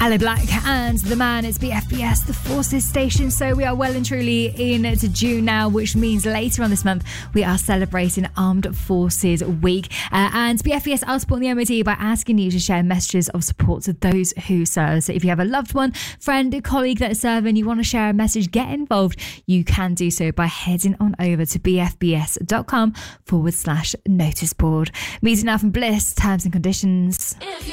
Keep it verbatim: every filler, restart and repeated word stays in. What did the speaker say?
Ali Black and The Man. It's B F B S, the Forces station. So we are well and truly into June now, which means later on this month we are celebrating Armed Forces Week. Uh, and B F B S are supporting the M O D by asking you to share messages of support to those who serve. So if you have a loved one, friend, colleague that is serving, you want to share a message, get involved, you can do so by heading on over to bfbs.com forward slash notice board. Meeting now from Bliss, terms and conditions.